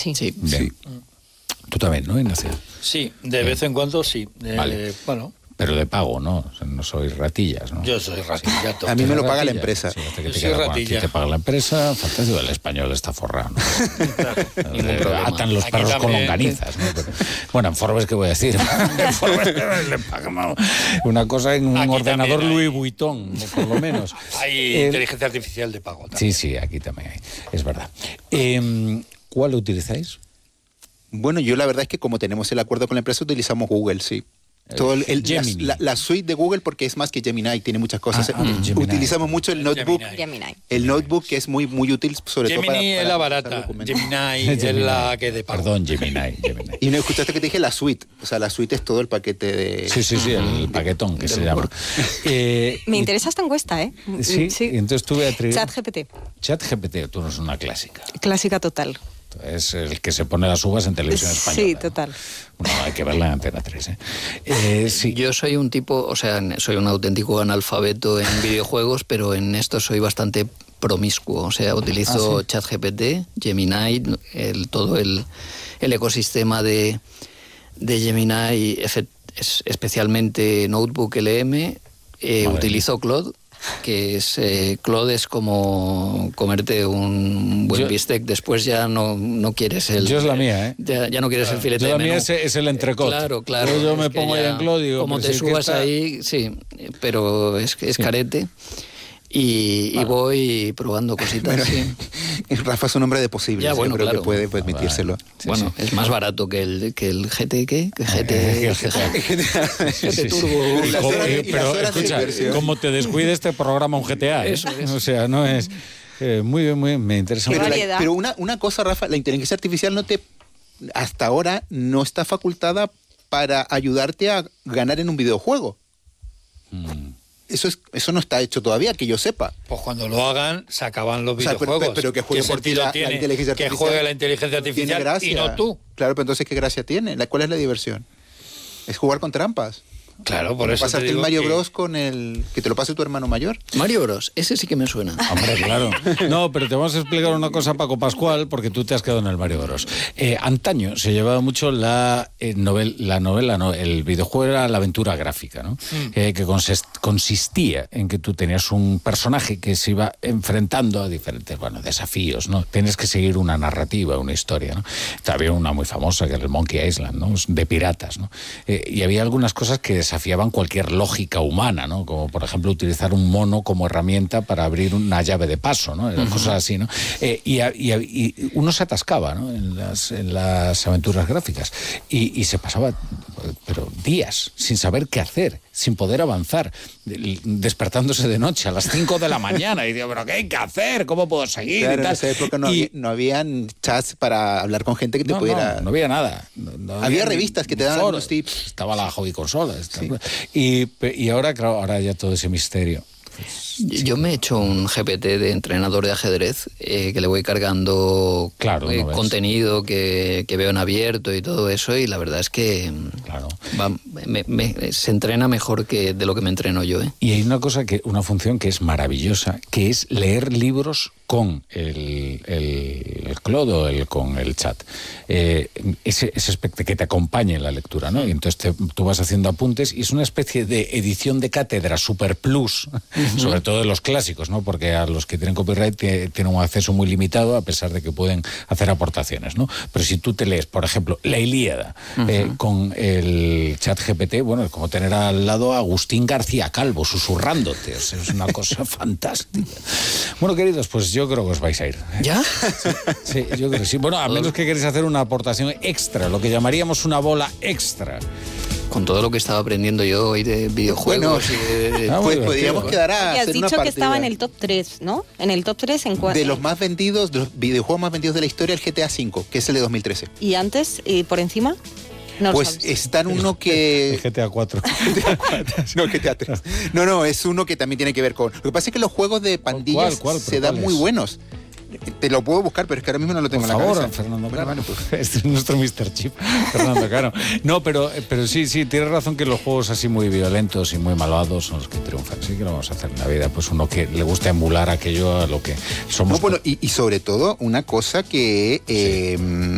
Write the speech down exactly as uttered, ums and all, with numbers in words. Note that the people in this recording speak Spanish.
Sí. Sí. Bien. Sí. Tú también, ¿no, Ignacio? Sí, de vez en cuando sí. Eh, Vale. Bueno, Pero de pago, ¿no? O sea, no sois ratillas, ¿no? yo soy ratilla. A mí me lo paga la Ratilla. empresa. Sí, fíjate que Yo te soy queda, bueno, ratilla. aquí te paga la empresa, fantástico, el español está forrado, ¿no? Ningún Eh, problema. Atan los Aquí perros con también. longanizas, ¿no? Pero, bueno, en Forbes, ¿qué voy a decir? En Forbes le pagan una cosa en un Aquí ordenador también hay. Louis Vuitton, por lo menos. Hay Eh, inteligencia artificial de pago también. Sí, sí, aquí también hay, es verdad. Eh, ¿Cuál utilizáis? Bueno, yo la verdad es que como tenemos el acuerdo con la empresa, utilizamos Google, sí. Todo el, el- la, Gemini. la- la suite de Google, porque es más que Gemini, tiene muchas cosas. Ah, ah, Gemini. Utilizamos mucho el notebook. Gemini. Gemini. El notebook que es muy, muy útil, sobre todo para... Gemini para es la pasar barata, documentos. Gemini es la que de pago. Perdón, Gemini, Gemini. Y no escuchaste que te dije la suite. O sea, la suite es todo el paquete de... Sí, sí, sí, el paquetón que se llama. Eh, Me y- interesa esta encuesta, ¿eh? Sí, y entonces tuve a tri- ChatGPT. ChatGPT, tú no es una clásica. Clásica total. Es el que se pone las uvas en televisión española. Sí, ¿no? total. Bueno, hay que verla en Antena tres, ¿eh? Eh, sí. Yo soy un tipo, o sea, soy un auténtico analfabeto en videojuegos, pero en esto soy bastante promiscuo. O sea, utilizo Ah, ¿sí? ChatGPT, Gemini, el, todo el, el ecosistema de, de Gemini, efe- es- especialmente Notebook L M. Eh, Madre utilizo Claude, que es eh, Claude es como comerte un buen Yo- bistec, después ya no, no quieres el... Yo es la mía, ¿eh? Ya, ya no quieres el filete Yo de la mía menú. es, es el entrecot. Claro, claro. Yo, yo es me que pongo ahí ya, en Claude y digo, como pero te si es que subas está- ahí, sí, pero es, es Sí. carete. Y, y voy probando cositas. Bueno, sí. Rafa es un hombre de posibles. Ya, yo bueno, creo claro. que puede permitírselo. Sí, Bueno, sí. es más barato que el, que el G T, ¿qué? Que Eh, G T, el G T. G T Turbo. Y las Como- horas- eh, y las pero horas de escucha, diversión. como te descuide este programa un G T A, ¿eh? Eso es. O sea, no es... eh, muy bien, muy bien, me interesa Qué Pero, mucho. la- variedad. pero una, una cosa, Rafa, la inteligencia artificial no te, hasta ahora no está facultada para ayudarte a ganar en un videojuego. Mm. Eso, es, eso no está hecho todavía, que yo sepa. Pues cuando lo hagan, se acaban los O sea, pero- videojuegos. pero que juegue ¿Qué por ti sentido la- la tiene inteligencia que artificial? juegue la inteligencia Tiene artificial gracia. y no tú? Claro, pero entonces, ¿qué gracia tiene? La- ¿Cuál es la diversión? Es jugar con trampas. Claro, por eso te Pasarte el digo Mario que- Bros con el... Que te lo pase tu hermano mayor. Mario Bros, ese sí que me suena. Hombre, claro. No, pero te vamos a explicar una cosa, Paco Pascual, porque tú te has quedado en el Mario Bros. Eh, antaño se llevaba mucho la, eh, novel, la novela, no, el videojuego era la aventura gráfica, ¿no? Mm. Eh, que consist, consistía en que tú tenías un personaje que se iba enfrentando a diferentes, bueno, desafíos, ¿no? Tienes que seguir una narrativa, una historia, ¿no? Había una muy famosa que era el Monkey Island, ¿no? De piratas, ¿no? Eh, y había algunas cosas que desafiaban cualquier lógica humana, ¿no? Como por ejemplo utilizar un mono como herramienta para abrir una llave de paso, ¿no? Eran cosas así, ¿no? Eh, y, a- y a- y uno se atascaba, ¿no? En las, en las aventuras gráficas y, y se pasaba, pero días sin saber qué hacer, sin poder avanzar, de- despertándose de noche a las cinco de la mañana y digo, pero ¿qué hay que hacer? ¿Cómo puedo seguir? Claro, y en tal. esa época no, Y- había, no habían chats para hablar con gente que te no, pudiera... no, no había nada. No- no Había ni- revistas que te ni daban foros. algunos tips. Estaba la hobby consola. está- Sí. Y, pe- y ahora, claro, ahora ya todo ese misterio. Yo me he hecho un G P T de entrenador de ajedrez eh, que le voy cargando Claro, eh, ¿no ves? contenido que, que veo en abierto y todo eso y la verdad es que mm, Claro. va- me- me- se entrena mejor que de lo que me entreno yo. ¿eh? Y hay una cosa que, una función que es maravillosa, que es leer libros con el, el, el clodo, el, con el chat. Eh, ese, ese aspecto que te acompañe en la lectura, ¿no? Y entonces te- tú vas haciendo apuntes y es una especie de edición de cátedra super plus, sobre todo de los clásicos, ¿no? Porque a los que tienen copyright te- tienen un acceso muy limitado a pesar de que pueden hacer aportaciones, ¿no? Pero si tú te lees, por ejemplo, la Ilíada eh, con el chat G P T, bueno, es como tener al lado a Agustín García Calvo susurrándote, o sea, es una cosa fantástica. Bueno, queridos, pues yo creo que os vais a ir. ¿Ya? Sí, yo creo que sí. Bueno, a menos que queréis hacer una aportación extra, lo que llamaríamos una bola extra. Con todo lo que estaba aprendiendo yo hoy de videojuegos Bueno, y de- Ah, muy Pues divertido, podríamos ¿eh? quedar a Y has hacer una dicho que partida. estaba en el top tres, ¿no? En el top tres en cuál. De los más vendidos, de los videojuegos más vendidos de la historia, el G T A cinco, que es el de dos mil trece. ¿Y antes? ¿Y por encima? No lo Pues sabes. está en uno El que... G T A cuatro. No, G T A tres. No, no, es uno que también tiene que ver con... Lo que pasa es que los juegos de pandillas ¿Cuál, cuál? se ¿Pero dan cuál muy es? buenos. Te lo puedo buscar, pero es que ahora mismo no lo tengo Por en la favor, cabeza. Fernando Bueno, Caro. bueno, pues- Este es nuestro mister Chip, Fernando Caro. No, pero, pero sí, sí, tienes razón que los juegos así muy violentos y muy malvados son los que triunfan. Sí que lo vamos a hacer en la vida. Pues uno que le gusta emular aquello a lo que somos. No, bueno, y, y sobre todo una cosa que... eh,